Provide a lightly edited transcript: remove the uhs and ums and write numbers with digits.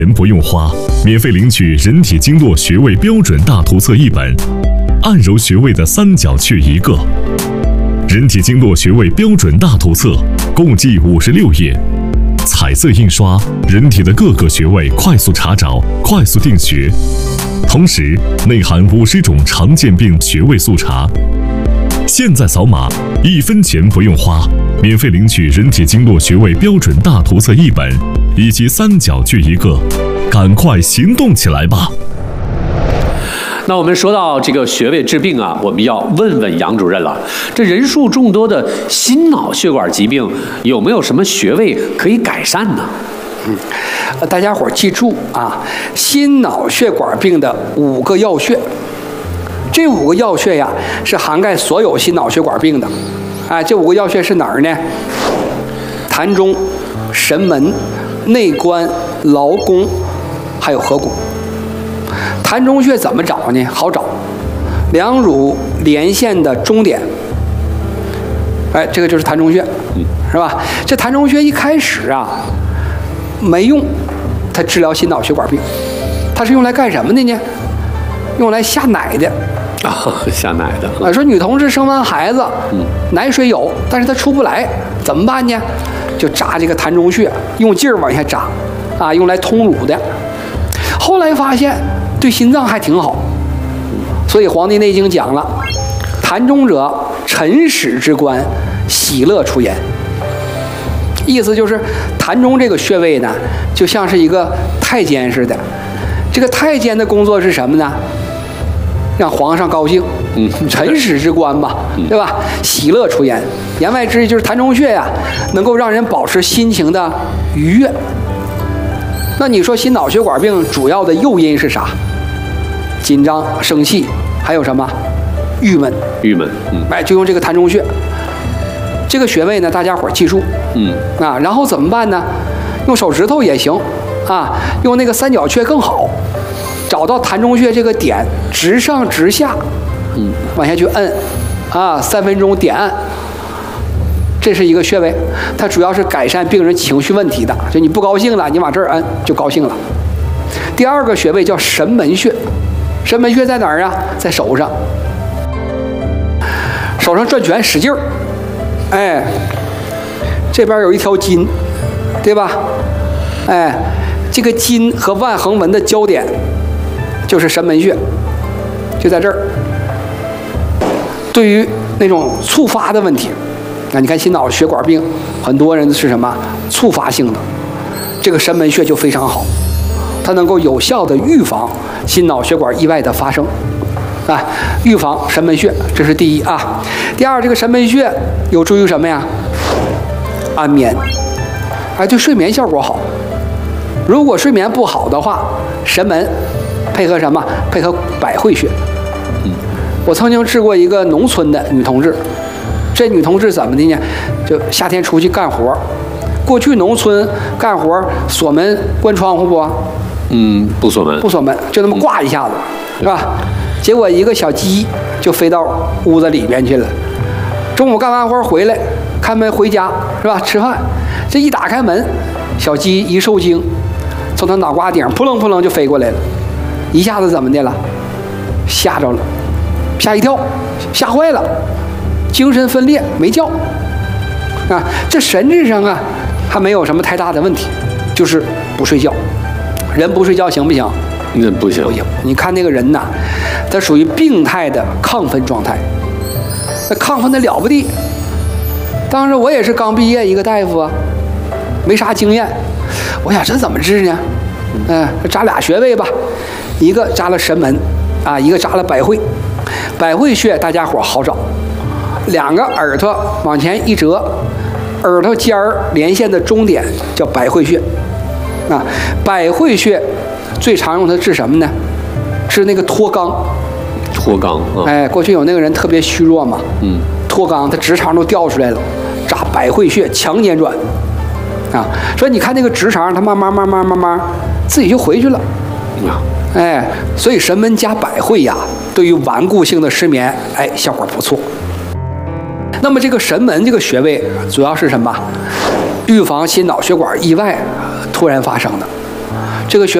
钱不用花，免费领取人体经络穴位标准大图册1本，按揉穴位的三角穴1个。人体经络穴位标准大图册共计56页，彩色印刷，人体的各个穴位快速查找，快速定穴。同时内含50种常见病穴位速查。现在扫码，1分钱不用花，免费领取人体经络穴位标准大图册1本，以及三角穴1个，赶快行动起来吧！ 那我们说到这个穴位治病啊，我们要问问杨主任了。这人数众多的心脑血管疾病，有没有什么穴位可以改善呢？ 大家伙儿记住啊，心脑血管病的5个要穴。这5个要穴呀，是涵盖所有心脑血管病的。这5个要穴是哪儿呢？膻中、神门、内关、劳宫，还有合谷。膻中穴怎么找呢？好找，两乳连线的中点。这个就是膻中穴，是吧？这膻中穴一开始啊没用，它治疗心脑血管病，它是用来干什么的呢？用来下奶的。 下奶的。 说女同志生完孩子，奶水有，但是她出不来，怎么办呢？就扎这个膻中穴，用劲儿往下扎，用来通乳的。后来发现对心脏还挺好，所以《黄帝内经》讲了：“膻中者，辰始之官，喜乐出焉。”意思就是膻中这个穴位呢，就像是一个太监似的。这个太监的工作是什么呢？让皇上高兴，辰始之官嘛，对吧？喜乐出焉，言外之意就是膻中穴呀，能够让人保持心情的愉悦。那你说心脑血管病主要的诱因是啥？紧张、生气，还有什么？郁闷。就用这个膻中穴。这个穴位呢，大家伙记住，然后怎么办呢？用手指头也行，用那个三角穴更好。找到膻中穴这个点，直上直下，往下去摁，3分钟点按。这是一个穴位，它主要是改善病人情绪问题的。就你不高兴了，你往这儿摁就高兴了。第2个穴位叫神门穴，神门穴在哪儿啊？在手上，手上转拳使劲儿，这边有一条筋，对吧？这个筋和腕横纹的交点就是神门穴，就在这儿。对于那种触发的问题，你看心脑血管病，很多人是什么触发性的，这个神门穴就非常好，它能够有效的预防心脑血管意外的发生，预防神门穴，这是第一啊。第2，这个神门穴有助于什么呀？安眠，对睡眠效果好。如果睡眠不好的话，神门配合什么？配合百会穴。我曾经治过一个农村的女同志，这女同志怎么的呢？就夏天出去干活，过去农村干活锁门关窗户不？ 不锁门， 不锁门，就那么挂一下子，是吧？结果一个小鸡就飞到屋子里边去了。中午干完活回来，开门回家，是吧？吃饭，这一打开门，小鸡一受惊，从他脑瓜顶扑棱扑棱就飞过来了，一下子怎么的了？吓着了，吓一跳，吓坏了，精神分裂，没觉。这神智上还没有什么太大的问题，就是不睡觉。人不睡觉行不行？ 那不行。 你看那个人呐，他属于病态的亢奋状态，那亢奋的了不得。当时我也是刚毕业一个大夫没啥经验，我想这怎么治呢？扎俩穴位吧，一个扎了神门一个扎了百会。百会穴大家伙好找，2个耳朵往前一折，耳朵尖儿连线的中点叫百会穴。百会穴最常用它治什么呢？治那个脱肛。 脱肛过去有那个人特别虚弱嘛，脱肛，他直肠都掉出来了，扎百会穴强捻转说你看那个直肠，它慢慢自己就回去了所以神门加百会呀，对于顽固性的失眠效果不错。那么这个神门这个穴位主要是什么？预防心脑血管意外突然发生的。 这个穴